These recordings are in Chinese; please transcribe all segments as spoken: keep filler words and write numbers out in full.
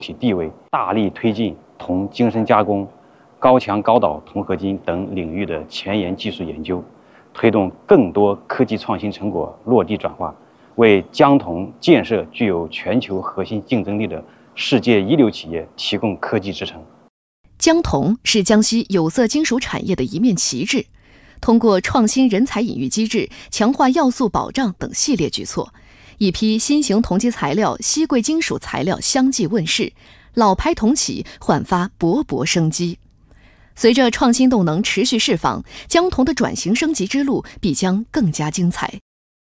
体地位，大力推进铜精深加工、高强高导铜合金等领域的前沿技术研究，推动更多科技创新成果落地转化，为江铜建设具有全球核心竞争力的世界一流企业提供科技支撑。 江铜是江西有色金属产业的一面旗帜，通过创新人才引育机制、强化要素保障等系列举措，一批新型铜基材料、稀贵金属材料相继问世，老牌铜企焕发勃勃生机。随着创新动能持续释放，江铜的转型升级之路必将更加精彩。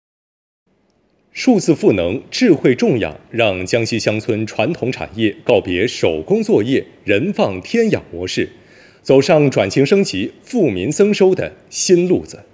数字赋能、智慧种养，让江西乡村传统产业告别手工作业、人放天养模式，走上转型升级、富民增收的新路子。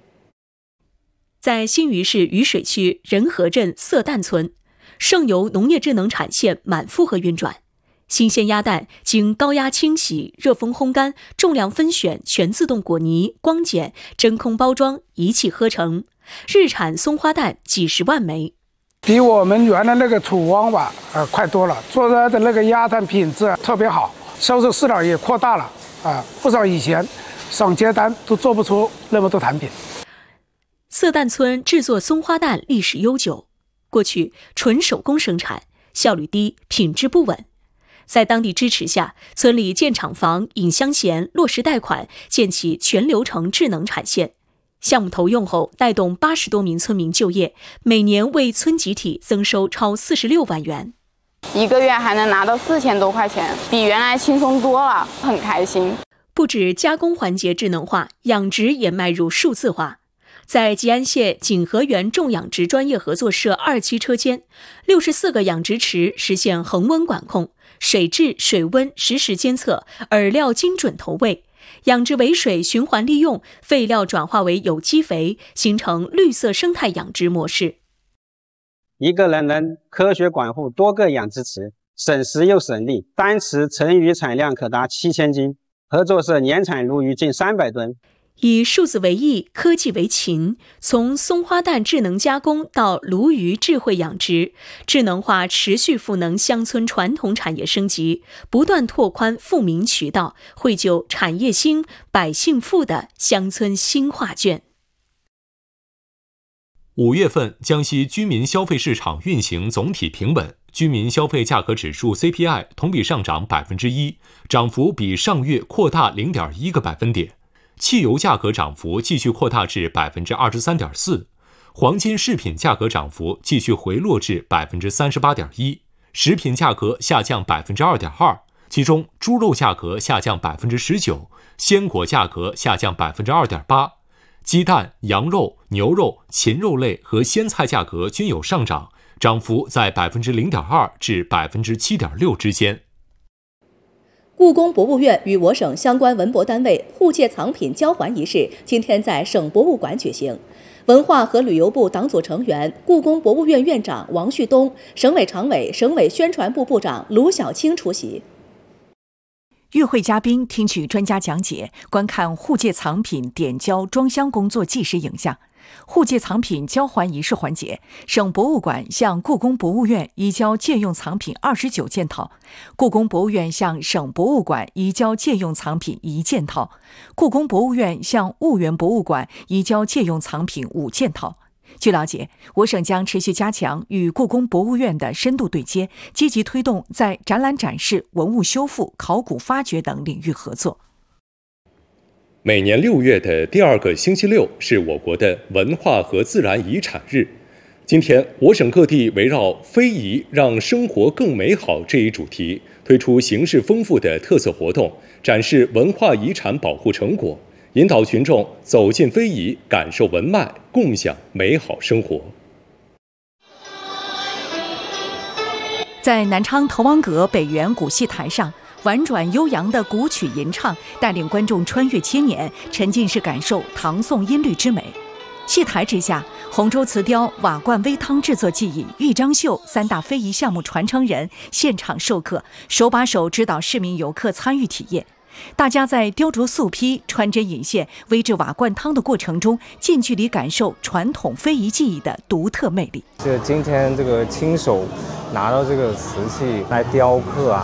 在新余市渝水区仁和镇色蛋村，盛油农业智能产线满负荷运转。新鲜鸭蛋经高压清洗、热风烘干、重量分选、全自动果泥、光检、真空包装，一气呵成，日产松花蛋几十万枚， 比我们原来那个土汪吧，呃，快多了。做出来的那个鸭蛋品质特别好，销售市场也扩大了啊、呃，不少以前上街单都做不出那么多产品。 色蛋村制作松花蛋历史悠久，过去纯手工生产，效率低，品质不稳。在当地支持下，村里建厂房、引乡贤，落实贷款，建起全流程智能产线。项目投用后，带动八十多名村民就业，每年为村集体增收超四十六万元。 一个月还能拿到四千多块钱，比原来轻松多了，很开心。 不止加工环节智能化，养殖也迈入数字化。在吉安县锦和园种养殖专业合作社二期车间，六十四个养殖池实现恒温管控，水质、水温实时监测，饵料精准投喂，养殖尾水循环利用，废料转化为有机肥，形成绿色生态养殖模式。 一个人能科学管护多个养殖池，省时又省力，单池成鱼产量可达七千斤，合作社年产鲈鱼近三百吨。 以数字为翼，科技为勤，从松花蛋智能加工到鲈鱼智慧养殖，智能化持续赋能乡村传统产业升级，不断拓宽富民渠道，绘就产业兴、百姓富的乡村新画卷。 五月份，江西居民消费市场运行总体平稳，居民消费价格指数 C P I 同比上涨百分之一，涨幅比上月扩大零点一个百分点。汽油价格涨幅继续扩大至百分之二十三点四，黄金饰品价格涨幅继续回落至百分之三十八点一，食品价格下降百分之二点二，其中猪肉价格下降百分之十九，鲜果价格下降百分之二点八，鸡蛋、羊肉、牛肉、禽肉类和鲜菜价格均有上涨，涨幅在百分之零点二至百分之七点六之间。 故宫博物院与我省相关文博单位互借藏品交还仪式今天在省博物馆举行。文化和旅游部党组成员、故宫博物院院长王旭东、省委常委、省委宣传部部长卢晓清出席。 与会嘉宾听取专家讲解，观看互借藏品点交装箱工作纪实影像。互借藏品交还仪式环节，省博物馆向故宫博物院移交借用藏品二十九件套，故宫博物院向省博物馆移交借用藏品一件套，故宫博物院向婺源博物馆移交借用藏品五件套。据了解，我省将持续加强与故宫博物院的深度对接，积极推动在展览展示、文物修复、考古发掘等领域合作。 每年六月的第二个星期六是我国的文化和自然遗产日。今天，我省各地围绕非遗让生活更美好这一主题，推出形式丰富的特色活动，展示文化遗产保护成果，引导群众走进非遗，感受文脉，共享美好生活。 在南昌头王阁北园古戏台上，婉转悠扬的古曲吟唱带领观众穿越千年，沉浸式感受唐宋音律之美。戏台之下，洪州瓷雕、瓦罐煨汤制作技艺、豫章绣三大非遗项目传承人现场授课，手把手指导市民游客参与体验。 大家在雕琢素坯、穿针引线、煨制瓦罐汤的过程中，近距离感受传统非遗技艺的独特魅力。 就今天这个亲手拿到这个瓷器来雕刻啊，